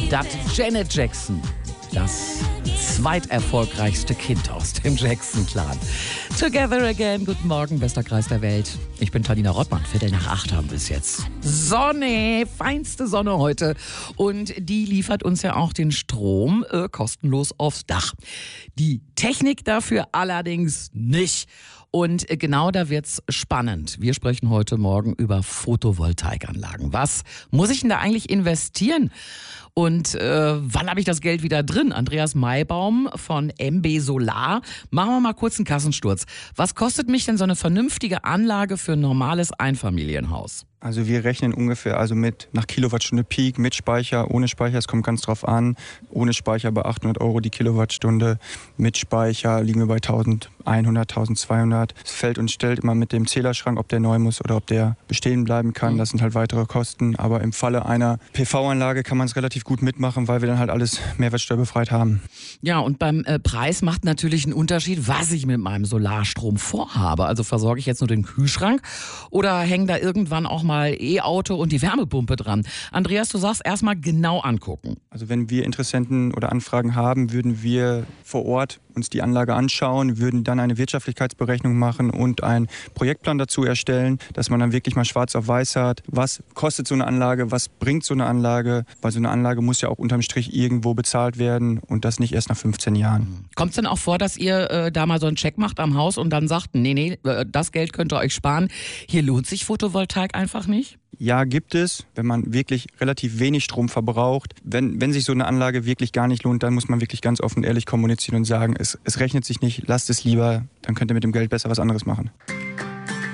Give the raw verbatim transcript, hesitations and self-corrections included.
dass Janet Jackson das zweiterfolgreichste Kind aus dem Jackson-Clan. Together again, guten Morgen, bester Kreis der Welt. Ich bin Talina Rottmann, Viertel nach acht haben wir es jetzt. Sonne, feinste Sonne heute. Und die liefert uns ja auch den Strom äh, kostenlos aufs Dach. Die Technik dafür allerdings nicht. Und genau da wird's spannend. Wir sprechen heute Morgen über Photovoltaikanlagen. Was muss ich denn da eigentlich investieren? Und äh, wann habe ich das Geld wieder drin? Andreas Maibaum von M B Solar. Machen wir mal kurz einen Kassensturz. Was kostet mich denn so eine vernünftige Anlage für ein normales Einfamilienhaus? Also wir rechnen ungefähr also mit nach Kilowattstunde Peak, mit Speicher, ohne Speicher, es kommt ganz drauf an. Ohne Speicher bei achthundert Euro die Kilowattstunde, mit Speicher liegen wir bei eintausendeinhundert, eintausendzweihundert. Es fällt und stellt immer mit dem Zählerschrank, ob der neu muss oder ob der bestehen bleiben kann. Das sind halt weitere Kosten, aber im Falle einer P V-Anlage kann man es relativ gut mitmachen, weil wir dann halt alles mehrwertsteuerbefreit haben. Ja, und beim äh, Preis macht natürlich einen Unterschied, was ich mit meinem Solarstrom vorhabe. Also versorge ich jetzt nur den Kühlschrank oder hängen da irgendwann auch mal E-Auto und die Wärmepumpe dran? Andreas, du sagst erstmal genau angucken. Also wenn wir Interessenten oder Anfragen haben, würden wir vor Ort uns die Anlage anschauen, würden dann eine Wirtschaftlichkeitsberechnung machen und einen Projektplan dazu erstellen, dass man dann wirklich mal schwarz auf weiß hat, was kostet so eine Anlage, was bringt so eine Anlage, weil so eine Anlage muss ja auch unterm Strich irgendwo bezahlt werden und das nicht erst nach fünfzehn Jahren. Kommt es denn auch vor, dass ihr äh, da mal so einen Check macht am Haus und dann sagt, nee, nee, äh, das Geld könnt ihr euch sparen, hier lohnt sich Photovoltaik einfach nicht? Ja, gibt es, wenn man wirklich relativ wenig Strom verbraucht. Wenn, wenn sich so eine Anlage wirklich gar nicht lohnt, dann muss man wirklich ganz offen und ehrlich kommunizieren und sagen, es, es rechnet sich nicht, lasst es lieber, dann könnt ihr mit dem Geld besser was anderes machen.